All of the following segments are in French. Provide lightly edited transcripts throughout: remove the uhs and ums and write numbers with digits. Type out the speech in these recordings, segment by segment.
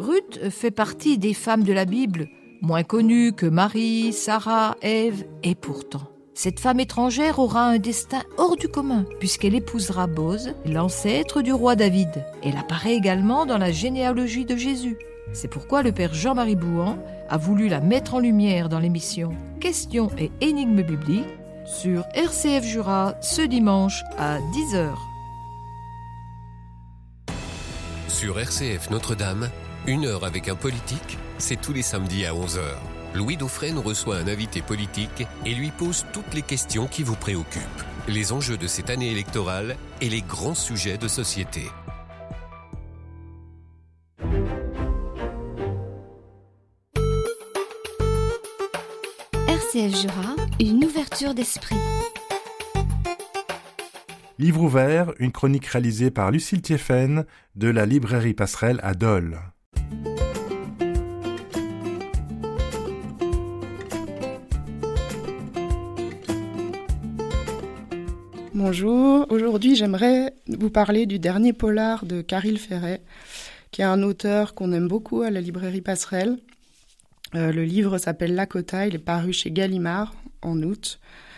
Ruth fait partie des femmes de la Bible, moins connues que Marie, Sarah, Ève, et pourtant. Cette femme étrangère aura un destin hors du commun, puisqu'elle épousera Boz, l'ancêtre du roi David. Elle apparaît également dans la généalogie de Jésus. C'est pourquoi le père Jean-Marie Bouhan a voulu la mettre en lumière dans l'émission Questions et énigmes bibliques sur RCF Jura ce dimanche à 10h. Sur RCF Notre-Dame, 1 heure avec un politique, c'est tous les samedis à 11h. Louis Dauphren reçoit un invité politique et lui pose toutes les questions qui vous préoccupent. Les enjeux de cette année électorale et les grands sujets de société. RCF Jura, une ouverture d'esprit. Livre ouvert, une chronique réalisée par Lucille Thieffen de la librairie Passerelle à Dole. Bonjour, aujourd'hui j'aimerais vous parler du dernier polar de Caril Ferret, qui est un auteur qu'on aime beaucoup à la librairie Passerelle. Le livre s'appelle Lakota, il est paru chez Gallimard en août.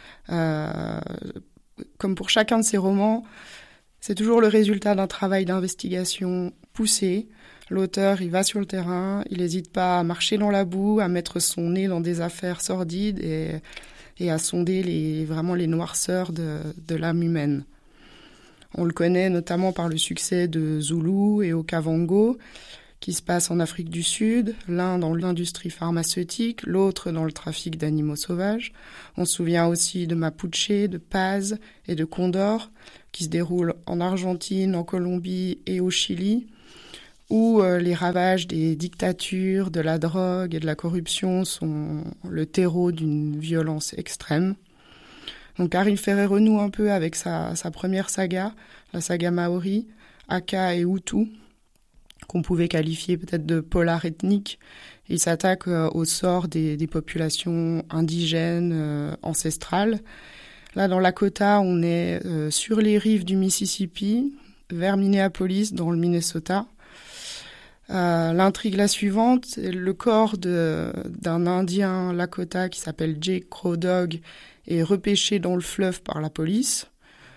Comme pour chacun de ses romans, c'est toujours le résultat d'un travail d'investigation poussé. L'auteur, il va sur le terrain, il n'hésite pas à marcher dans la boue, à mettre son nez dans des affaires sordides et à sonder les noirceurs de l'âme humaine. On le connaît notamment par le succès de Zulu et Okavango, qui se passe en Afrique du Sud, l'un dans l'industrie pharmaceutique, l'autre dans le trafic d'animaux sauvages. On se souvient aussi de Mapuche, de Paz et de Condor, qui se déroulent en Argentine, en Colombie et au Chili, où les ravages des dictatures, de la drogue et de la corruption sont le terreau d'une violence extrême. Donc Caril Ferret renoue un peu avec sa première saga, la saga Maori, Aka et Hutu, qu'on pouvait qualifier peut-être de polar ethnique. Il s'attaque au sort des populations indigènes ancestrales. Là, dans Lakota, on est sur les rives du Mississippi, vers Minneapolis, dans le Minnesota. L'intrigue la suivante, c'est le corps d'un Indien Lakota qui s'appelle Jake Crow Dog est repêché dans le fleuve par la police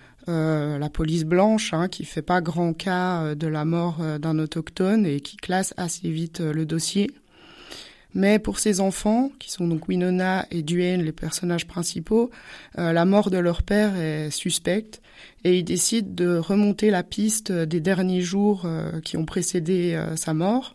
blanche, qui fait pas grand cas de la mort d'un autochtone et qui classe assez vite le dossier. Mais pour ses enfants, qui sont donc Winona et Duane, les personnages principaux, la mort de leur père est suspecte et ils décident de remonter la piste des derniers jours qui ont précédé sa mort.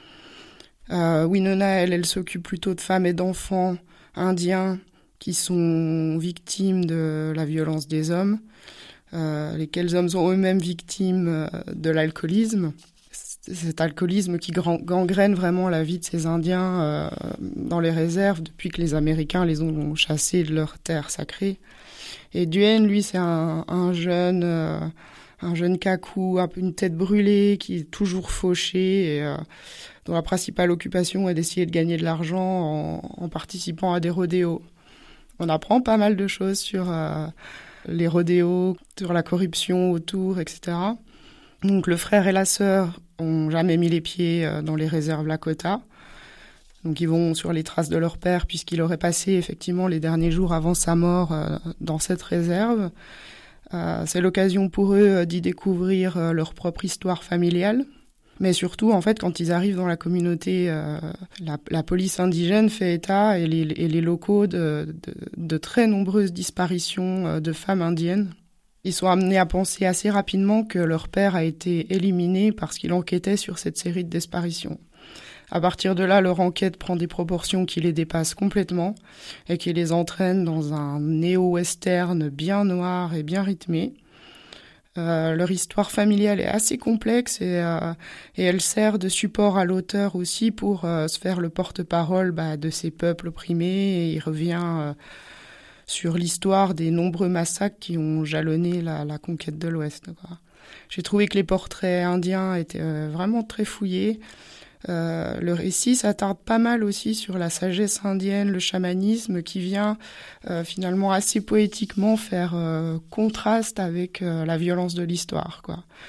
Winona, elle s'occupe plutôt de femmes et d'enfants indiens qui sont victimes de la violence des hommes, lesquels hommes sont eux-mêmes victimes de l'alcoolisme. Cet alcoolisme qui gangrène vraiment la vie de ces Indiens dans les réserves depuis que les Américains les ont chassés de leurs terres sacrées. Et Duane, lui, c'est un jeune cacou, un peu une tête brûlée, qui est toujours fauché et dont la principale occupation est d'essayer de gagner de l'argent en participant à des rodéos. On apprend pas mal de choses sur les rodéos, sur la corruption autour, etc. Donc le frère et la sœur ont jamais mis les pieds dans les réserves Lakota. Donc ils vont sur les traces de leur père puisqu'il aurait passé effectivement les derniers jours avant sa mort dans cette réserve. C'est l'occasion pour eux d'y découvrir leur propre histoire familiale. Mais surtout, en fait, quand ils arrivent dans la communauté, la police indigène fait état, et les locaux, de très nombreuses disparitions de femmes indiennes. Ils sont amenés à penser assez rapidement que leur père a été éliminé parce qu'il enquêtait sur cette série de disparitions. À partir de là, leur enquête prend des proportions qui les dépassent complètement et qui les entraînent dans un néo-western bien noir et bien rythmé. Leur histoire familiale est assez complexe et elle sert de support à l'auteur aussi pour se faire le porte-parole de ces peuples opprimés. Et il revient sur l'histoire des nombreux massacres qui ont jalonné la conquête de l'Ouest. J'ai trouvé que les portraits indiens étaient vraiment très fouillés. Le récit s'attarde pas mal aussi sur la sagesse indienne, le chamanisme, qui vient finalement assez poétiquement faire contraste avec la violence de l'histoire, quoi.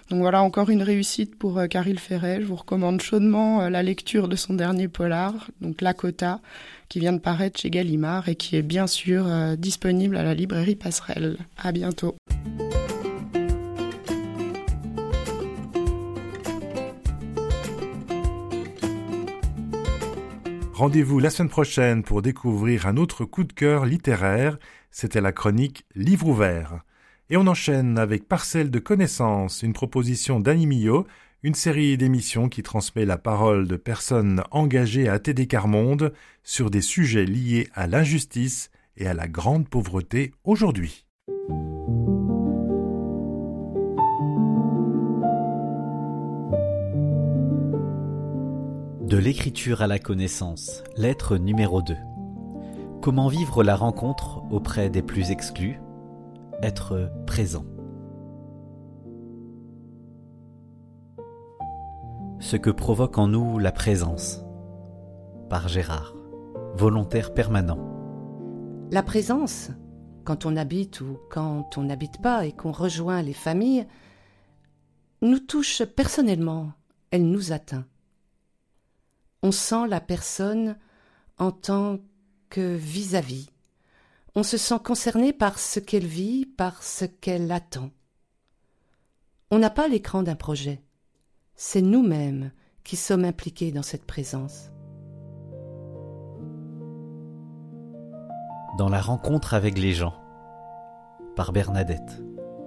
Donc voilà, encore une réussite pour Caril Ferret. Je vous recommande chaudement la lecture de son dernier polar, donc Lakota, qui vient de paraître chez Gallimard et qui est bien sûr disponible à la librairie Passerelle. À bientôt. Rendez-vous la semaine prochaine pour découvrir un autre coup de cœur littéraire. C'était la chronique Livre ouvert. Et on enchaîne avec Parcelle de connaissances, une proposition d'Annie Millot, une série d'émissions qui transmet la parole de personnes engagées à TD Quart Monde sur des sujets liés à l'injustice et à la grande pauvreté aujourd'hui. De l'écriture à la connaissance, lettre numéro 2. Comment vivre la rencontre auprès des plus exclus ? Être présent. Ce que provoque en nous la présence. Par Gérard, volontaire permanent. La présence, quand on habite ou quand on n'habite pas et qu'on rejoint les familles, nous touche personnellement, elle nous atteint. On sent la personne en tant que vis-à-vis. On se sent concerné par ce qu'elle vit, par ce qu'elle attend. On n'a pas l'écran d'un projet. C'est nous-mêmes qui sommes impliqués dans cette présence. Dans la rencontre avec les gens. Par Bernadette.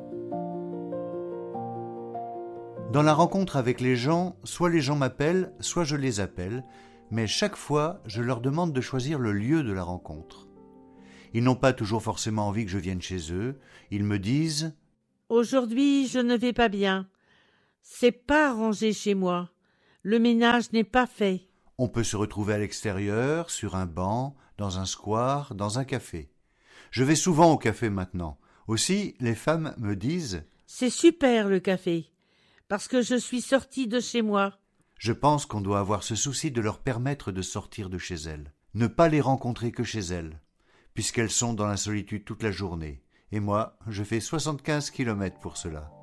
Dans la rencontre avec les gens, soit les gens m'appellent, soit je les appelle, mais chaque fois, je leur demande de choisir le lieu de la rencontre. Ils n'ont pas toujours forcément envie que je vienne chez eux. Ils me disent « Aujourd'hui, je ne vais pas bien. C'est pas rangé chez moi. Le ménage n'est pas fait. » On peut se retrouver à l'extérieur, sur un banc, dans un square, dans un café. Je vais souvent au café maintenant. Aussi, les femmes me disent « C'est super le café. Parce que je suis sortie de chez moi. » Je pense qu'on doit avoir ce souci de leur permettre de sortir de chez elles. Ne pas les rencontrer que chez elles, puisqu'elles sont dans la solitude toute la journée. Et moi, je fais 75 km pour cela.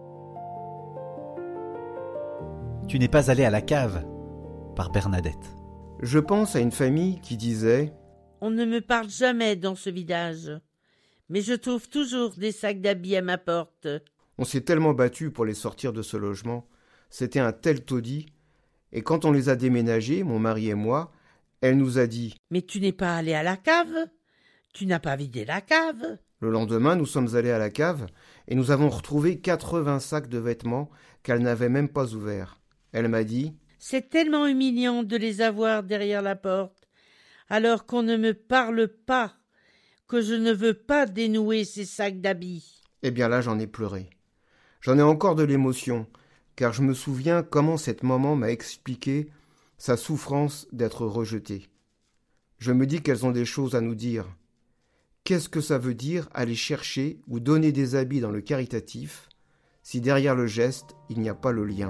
Tu n'es pas allé à la cave, par Bernadette. Je pense à une famille qui disait « On ne me parle jamais dans ce village, mais je trouve toujours des sacs d'habits à ma porte. » On s'est tellement battu pour les sortir de ce logement, c'était un tel taudis, et quand on les a déménagés, mon mari et moi, elle nous a dit « Mais tu n'es pas allé à la cave ? Tu n'as pas vidé la cave ?» Le lendemain, nous sommes allés à la cave, et nous avons retrouvé 80 sacs de vêtements qu'elle n'avait même pas ouverts. Elle m'a dit « C'est tellement humiliant de les avoir derrière la porte, alors qu'on ne me parle pas, que je ne veux pas dénouer ces sacs d'habits. » Eh bien là, j'en ai pleuré. J'en ai encore de l'émotion, car je me souviens comment cette maman m'a expliqué sa souffrance d'être rejetée. Je me dis qu'elles ont des choses à nous dire. Qu'est-ce que ça veut dire aller chercher ou donner des habits dans le caritatif, si derrière le geste, il n'y a pas le lien ?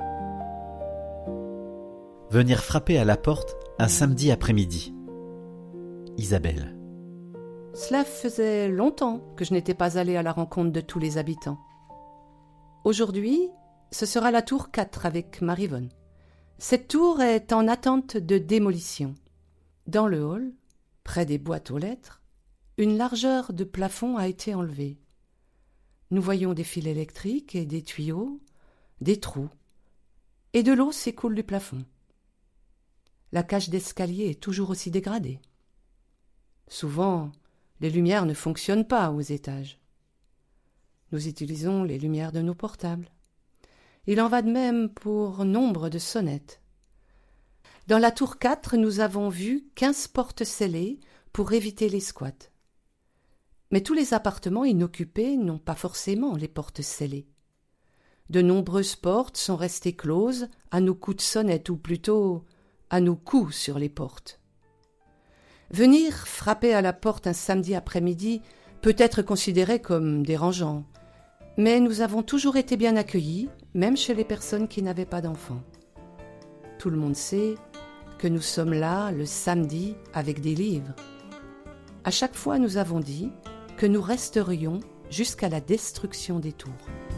Venir frapper à la porte un samedi après-midi. Isabelle. Cela faisait longtemps que je n'étais pas allée à la rencontre de tous les habitants. Aujourd'hui, ce sera la tour 4 avec Marivonne. Cette tour est en attente de démolition. Dans le hall, près des boîtes aux lettres, une largeur de plafond a été enlevée. Nous voyons des fils électriques et des tuyaux, des trous, et de l'eau s'écoule du plafond. La cage d'escalier est toujours aussi dégradée. Souvent, les lumières ne fonctionnent pas aux étages. Nous utilisons les lumières de nos portables. Il en va de même pour nombre de sonnettes. Dans la tour 4, nous avons vu 15 portes scellées pour éviter les squats. Mais tous les appartements inoccupés n'ont pas forcément les portes scellées. De nombreuses portes sont restées closes à nos coups de sonnette, ou plutôt à nos coups sur les portes. Venir frapper à la porte un samedi après-midi peut être considéré comme dérangeant, mais nous avons toujours été bien accueillis, même chez les personnes qui n'avaient pas d'enfants. Tout le monde sait que nous sommes là le samedi avec des livres. À chaque fois, nous avons dit que nous resterions jusqu'à la destruction des tours.